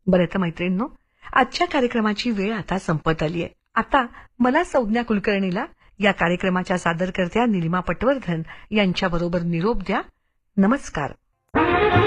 बरं तर मैत्रिणींनो, आजच्या कार्यक्रमाची वेळ आता संपत आलीय. आता मला संज्ञा कुलकर्णीला या कार्यक्रमाच्या सादरकर्त्या निलिमा पटवर्धन यांच्याबरोबर निरोप द्या. नमस्कार.